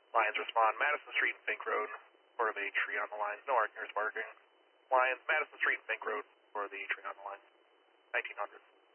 Lions respond, Madison Street and Fink Road for the tree on the lines. No arguers barking. Lions, Madison Street and Fink Road for the tree on the lines. 1900.